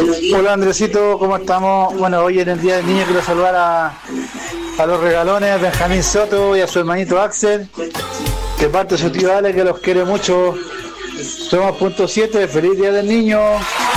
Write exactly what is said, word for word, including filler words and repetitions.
Hola Andresito, ¿cómo estamos? Bueno, hoy en el Día del Niño quiero saludar a, a los regalones, a Benjamín Soto y a su hermanito Axel, de parte de su tío Ale, que los quiere mucho. Somos punto siete, feliz Día del Niño.